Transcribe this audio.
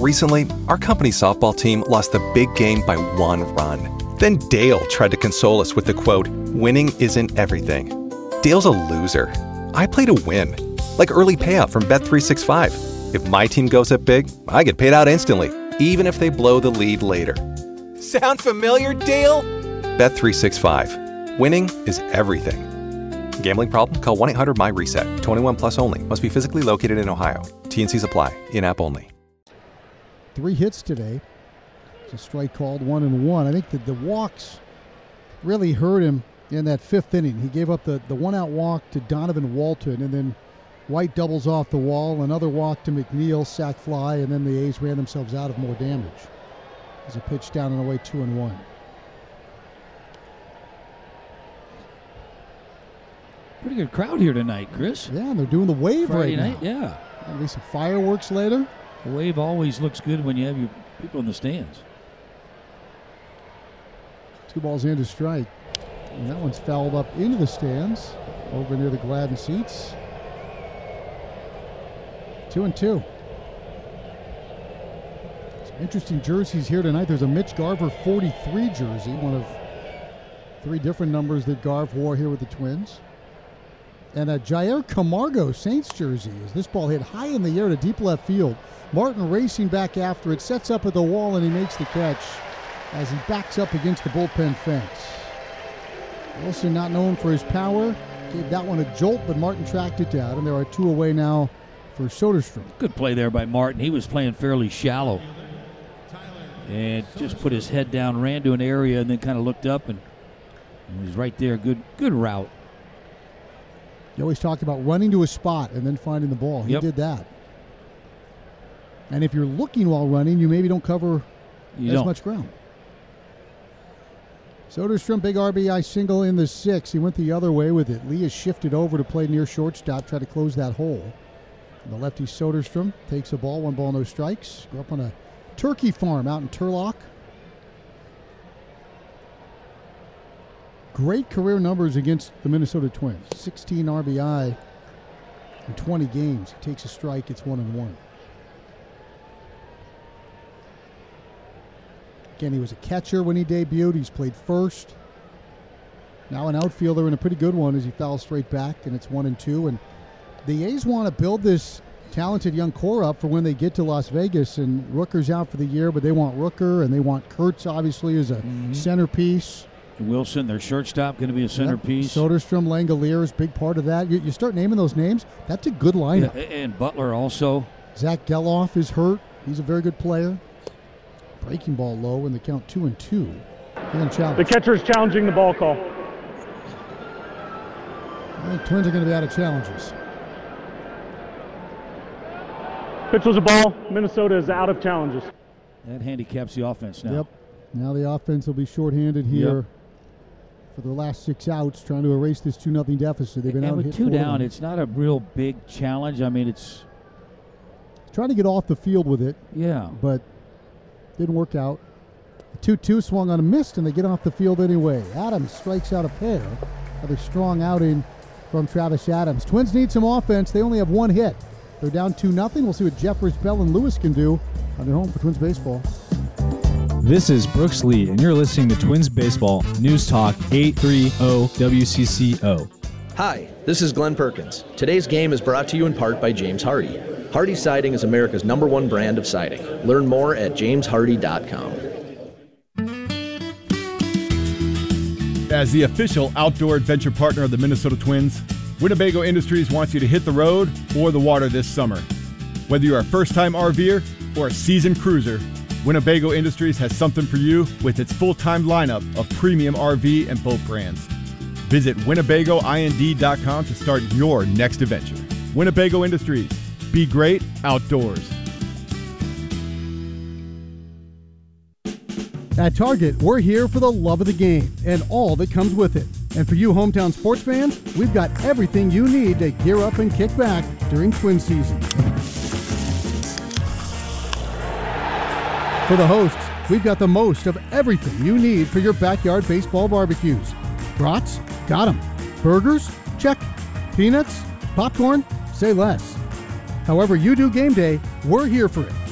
Recently, our company softball team lost the big game by 1 run. Then Dale tried to console us with the quote, "Winning isn't everything." Dale's a loser. I play to win. Like early payout from Bet365. If my team goes up big, I get paid out instantly, even if they blow the lead later. Sound familiar, Dale? Bet365. Winning is everything. Gambling problem? Call 1-800-MY-RESET. 21 plus only. Must be physically located in Ohio. T&Cs apply. In-app only. 3 hits today. It's a strike called 1-1. I think that the walks really hurt him in that 5th inning. He gave up the one-out walk to Donovan Walton, and then White doubles off the wall, another walk to McNeil, sac fly, and then the A's ran themselves out of more damage. As a pitch down and away, 2-1. Pretty good crowd here tonight, Chris. Yeah, and they're doing the wave Friday right night, now. yeah. There'll be some fireworks later. The wave always looks good when you have your people in the stands. 2 balls into strike. And that one's fouled up into the stands, over near the Gladden seats. 2-2. Some interesting jerseys here tonight. There's a Mitch Garver 43 jersey, one of 3 different numbers that Garv wore here with the Twins. And a Jair Camargo Saints jersey as this ball hit high in the air to deep left field. Martin racing back after it, sets up at the wall, and he makes the catch as he backs up against the bullpen fence. Wilson, not known for his power, gave that one a jolt, but Martin tracked it down, and there are 2 away now for Soderstrom. Good play there by Martin. He was playing fairly shallow and just put his head down, ran to an area, and then kind of looked up, and he was right there. Good route. You always talked about running to a spot and then finding the ball. He did that. And if you're looking while running, you maybe don't cover as much ground. Soderstrom, big RBI single in the 6th. He went the other way with it. Lee has shifted over to play near shortstop, try to close that hole. And the lefty Soderstrom takes a ball, 1 ball, no strikes. Grew up on a turkey farm out in Turlock. Great career numbers against the Minnesota Twins. 16 RBI in 20 games. He takes a strike, it's 1-1. Again, he was a catcher when he debuted. He's played first. Now an outfielder, and a pretty good one as he fouls straight back, and it's 1-2. And the A's want to build this talented young core up for when they get to Las Vegas. And Rooker's out for the year, but they want Rooker, and they want Kurtz, obviously, as a centerpiece. Wilson, their shortstop, going to be a centerpiece. Soderstrom, Langolier is a big part of that. You start naming those names, that's a good lineup. Yeah, and Butler also. Zach Geloff is hurt. He's a very good player. Breaking ball low in the count, 2-2. The catcher is challenging the ball call. I think Twins are going to be out of challenges. Pitch was a ball. Minnesota is out of challenges. That handicaps the offense now. Yep. Now the offense will be shorthanded here for the last 6 outs, trying to erase this 2-0 deficit. They've been out with hit 2 down, runs. it's not a real big challenge. I mean, it's trying to get off the field with it. Yeah. But didn't work out. The 2-2 swung on a miss, and they get off the field anyway. Adams strikes out a pair. Another strong outing from Travis Adams. Twins need some offense. They only have 1 hit. They're down 2-0. We'll see what Jeffers, Bell, and Lewis can do on their home for Twins baseball. This is Brooks Lee, and you're listening to Twins Baseball News Talk 830 WCCO. Hi, this is Glenn Perkins. Today's game is brought to you in part by James Hardy. Hardy Siding is America's #1 brand of siding. Learn more at jameshardy.com. As the official outdoor adventure partner of the Minnesota Twins, Winnebago Industries wants you to hit the road or the water this summer. Whether you're a first-time RVer or a seasoned cruiser, Winnebago Industries has something for you with its full-time lineup of premium RV and boat brands. Visit WinnebagoIND.com to start your next adventure. Winnebago Industries. Be great outdoors. At Target, we're here for the love of the game and all that comes with it. And for you hometown sports fans, we've got everything you need to gear up and kick back during Twin season. For the hosts, we've got the most of everything you need for your backyard baseball barbecues. Brats? Got 'em. Burgers? Check. Peanuts? Popcorn? Say less. However you do game day, we're here for it.